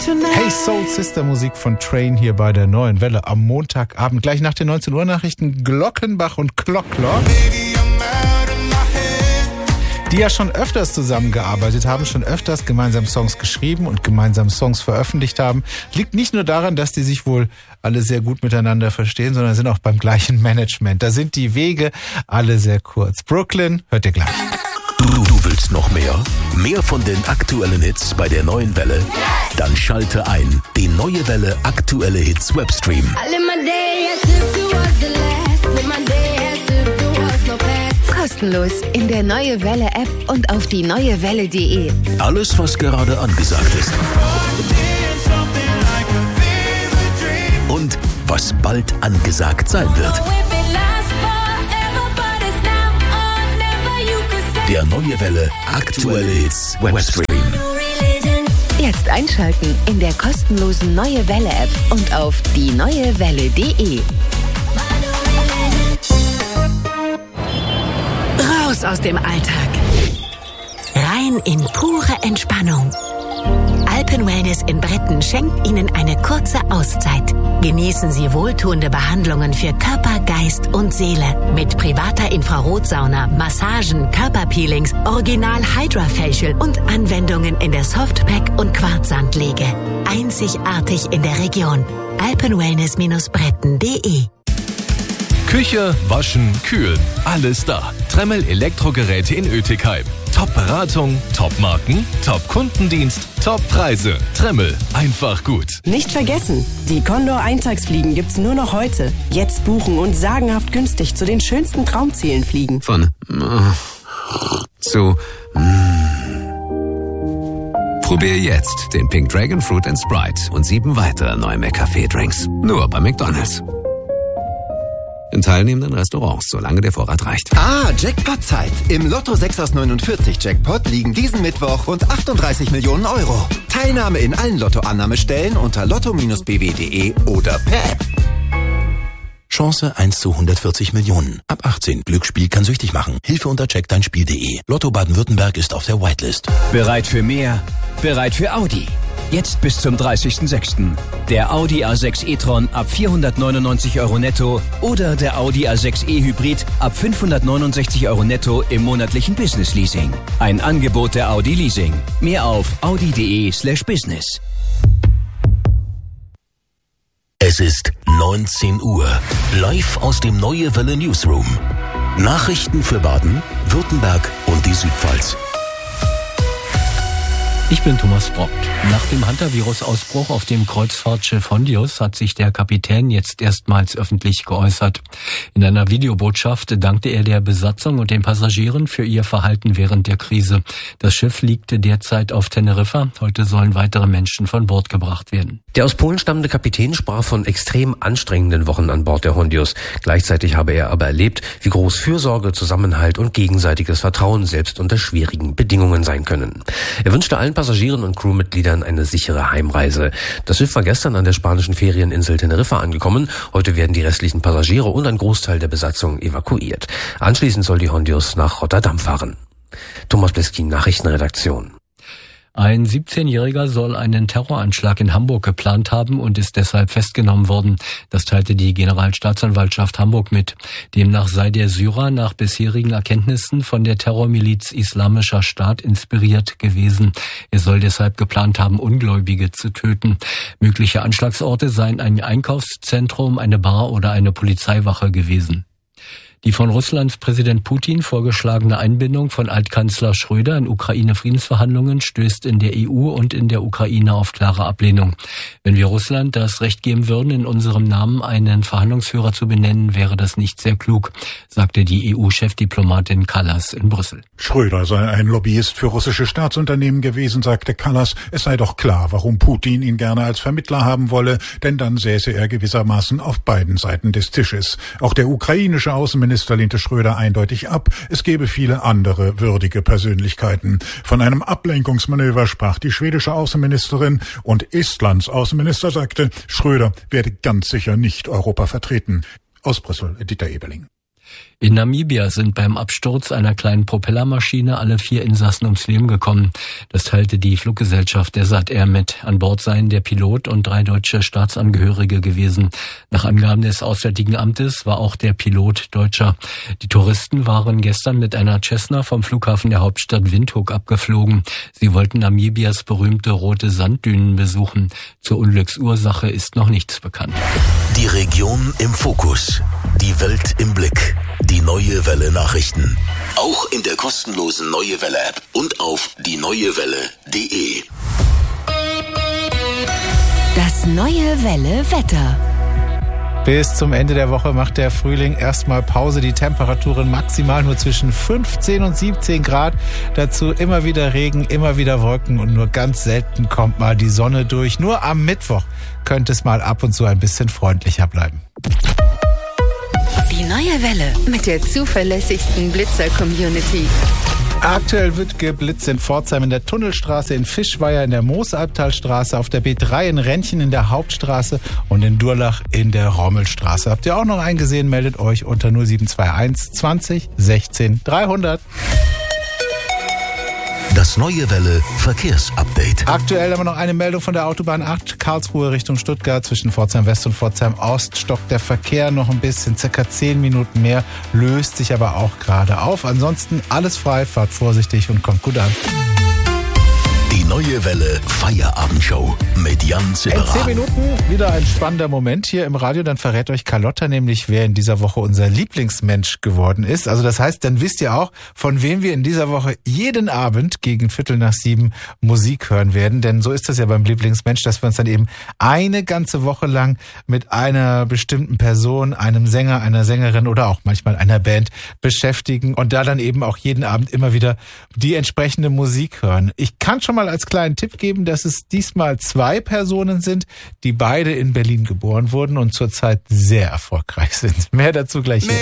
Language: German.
tonight. Hey Soul Sister Musik von Train hier bei der Neuen Welle am Montagabend. Gleich nach den 19 Uhr Nachrichten Glockenbach und Klocklock, die ja schon öfters zusammengearbeitet haben, schon öfters gemeinsam Songs geschrieben und gemeinsam Songs veröffentlicht haben. Liegt nicht nur daran, dass die sich wohl alle sehr gut miteinander verstehen, sondern sind auch beim gleichen Management. Da sind die Wege alle sehr kurz. Brooklyn, hört ihr gleich. Du willst noch mehr? Mehr von den aktuellen Hits bei der Neuen Welle? Dann schalte ein. Die Neue Welle aktuelle Hits Webstream. Kostenlos in der Neue Welle App und auf die neuewelle.de. Alles, was gerade angesagt ist. Und was bald angesagt sein wird. Der Neue Welle aktuelle Hits Webstream. Jetzt einschalten in der kostenlosen Neue Welle App und auf die neuewelle.de. Raus aus dem Alltag. Rein in pure Entspannung. Alpenwellness in Bretten schenkt Ihnen eine kurze Auszeit. Genießen Sie wohltuende Behandlungen für Körper, Geist und Seele mit privater Infrarotsauna, Massagen, Körperpeelings, Original Hydra Facial und Anwendungen in der Softpack- und Quarzsandlege. Einzigartig in der Region. alpenwellness-bretten.de. Küche, Waschen, Kühlen, alles da. Tremmel Elektrogeräte in Oetikheim. Top-Beratung, Top-Marken, Top-Kundendienst, Top-Preise. Tremmel, einfach gut. Nicht vergessen, die Condor Eintagsfliegen gibt's nur noch heute. Jetzt buchen und sagenhaft günstig zu den schönsten Traumzielen fliegen. Von zu Probier jetzt den Pink Dragon Fruit and Sprite und 7 weitere neue McCafé-Drinks. Nur bei McDonald's. In teilnehmenden Restaurants, solange der Vorrat reicht. Jackpot-Zeit. Im Lotto 6 aus 49 Jackpot liegen diesen Mittwoch rund 38 Millionen Euro. Teilnahme in allen Lottoannahmestellen unter lotto-bw.de oder per App. Chance 1 zu 140 Millionen. Ab 18. Glücksspiel kann süchtig machen. Hilfe unter checkdeinspiel.de. Lotto Baden-Württemberg ist auf der Whitelist. Bereit für mehr? Bereit für Audi. Jetzt bis zum 30.06. Der Audi A6 e-tron ab 499 € netto oder der Audi A6 e-Hybrid ab 569 € netto im monatlichen Business Leasing. Ein Angebot der Audi Leasing. Mehr auf audi.de/business. Es ist 19 Uhr. Live aus dem Neue Welle Newsroom. Nachrichten für Baden, Württemberg und die Südpfalz. Ich bin Thomas Brock. Nach dem Hantavirus-Ausbruch auf dem Kreuzfahrtschiff Hondius hat sich der Kapitän jetzt erstmals öffentlich geäußert. In einer Videobotschaft dankte er der Besatzung und den Passagieren für ihr Verhalten während der Krise. Das Schiff liegt derzeit auf Teneriffa. Heute sollen weitere Menschen von Bord gebracht werden. Der aus Polen stammende Kapitän sprach von extrem anstrengenden Wochen an Bord der Hondius. Gleichzeitig habe er aber erlebt, wie groß Fürsorge, Zusammenhalt und gegenseitiges Vertrauen selbst unter schwierigen Bedingungen sein können. Er wünschte allen Passagieren und Crewmitgliedern eine sichere Heimreise. Das Schiff war gestern an der spanischen Ferieninsel Teneriffa angekommen. Heute werden die restlichen Passagiere und ein Großteil der Besatzung evakuiert. Anschließend soll die Hondius nach Rotterdam fahren. Thomas Bleskin, Nachrichtenredaktion. Ein 17-Jähriger soll einen Terroranschlag in Hamburg geplant haben und ist deshalb festgenommen worden. Das teilte die Generalstaatsanwaltschaft Hamburg mit. Demnach sei der Syrer nach bisherigen Erkenntnissen von der Terrormiliz Islamischer Staat inspiriert gewesen. Er soll deshalb geplant haben, Ungläubige zu töten. Mögliche Anschlagsorte seien ein Einkaufszentrum, eine Bar oder eine Polizeiwache gewesen. Die von Russlands Präsident Putin vorgeschlagene Einbindung von Altkanzler Schröder in Ukraine-Friedensverhandlungen stößt in der EU und in der Ukraine auf klare Ablehnung. Wenn wir Russland das Recht geben würden, in unserem Namen einen Verhandlungsführer zu benennen, wäre das nicht sehr klug, sagte die EU-Chefdiplomatin Kallas in Brüssel. Schröder sei ein Lobbyist für russische Staatsunternehmen gewesen, sagte Kallas. Es sei doch klar, warum Putin ihn gerne als Vermittler haben wolle, denn dann säße er gewissermaßen auf beiden Seiten des Tisches. Auch der ukrainische Außenminister lehnte Schröder eindeutig ab. Es gäbe viele andere würdige Persönlichkeiten. Von einem Ablenkungsmanöver sprach die schwedische Außenministerin und Estlands Außenminister sagte, Schröder werde ganz sicher nicht Europa vertreten. Aus Brüssel, Dieter Eberling. In Namibia sind beim Absturz einer kleinen Propellermaschine alle 4 Insassen ums Leben gekommen. Das teilte die Fluggesellschaft der SAT-Air mit. An Bord seien der Pilot und 3 deutsche Staatsangehörige gewesen. Nach Angaben des Auswärtigen Amtes war auch der Pilot Deutscher. Die Touristen waren gestern mit einer Cessna vom Flughafen der Hauptstadt Windhoek abgeflogen. Sie wollten Namibias berühmte rote Sanddünen besuchen. Zur Unglücksursache ist noch nichts bekannt. Die Region im Fokus. Die Welt im Blick. Die Neue Welle Nachrichten. Auch in der kostenlosen Neue Welle App und auf dieneuewelle.de. Das Neue Welle Wetter. Bis zum Ende der Woche macht der Frühling erstmal Pause. Die Temperaturen maximal nur zwischen 15 und 17 Grad. Dazu immer wieder Regen, immer wieder Wolken und nur ganz selten kommt mal die Sonne durch. Nur am Mittwoch könnte es mal ab und zu ein bisschen freundlicher bleiben. Die Neue Welle mit der zuverlässigsten Blitzer-Community. Aktuell wird geblitzt in Pforzheim, in der Tunnelstraße, in Fischweier, in der Moosabtalstraße, auf der B3 in Rentchen, in der Hauptstraße und in Durlach in der Rommelstraße. Habt ihr auch noch einen gesehen? Meldet euch unter 0721 20 16 300. Das Neue Welle Verkehrsupdate. Aktuell haben wir noch eine Meldung von der Autobahn 8 Karlsruhe Richtung Stuttgart. Zwischen Pforzheim West und Pforzheim Ost stockt der Verkehr noch ein bisschen, circa 10 Minuten mehr, löst sich aber auch gerade auf. Ansonsten alles frei, fahrt vorsichtig und kommt gut an. Die Neue Welle Feierabendshow mit Jan Zimmerer. In 10 Minuten wieder ein spannender Moment hier im Radio. Dann verrät euch Carlotta nämlich, wer in dieser Woche unser Lieblingsmensch geworden ist. Also das heißt, dann wisst ihr auch, von wem wir in dieser Woche jeden Abend gegen 6:15 Musik hören werden. Denn so ist das ja beim Lieblingsmensch, dass wir uns dann eben eine ganze Woche lang mit einer bestimmten Person, einem Sänger, einer Sängerin oder auch manchmal einer Band beschäftigen und da dann eben auch jeden Abend immer wieder die entsprechende Musik hören. Ich kann schon mal als kleinen Tipp geben, dass es diesmal 2 Personen sind, die beide in Berlin geboren wurden und zurzeit sehr erfolgreich sind. Mehr dazu gleich hier.